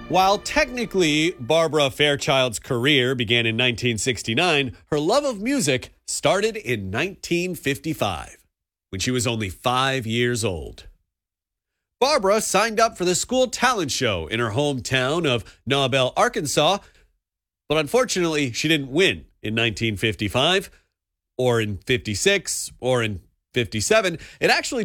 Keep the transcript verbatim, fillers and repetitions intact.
While technically Barbara Fairchild's career began in nineteen sixty-nine, her love of music started in nineteen fifty-five, when she was only five years old. Barbara signed up for the school talent show in her hometown of Naubel, Arkansas, but unfortunately she didn't win in nineteen fifty-five, or in fifty-six, or in fifty-seven. It actually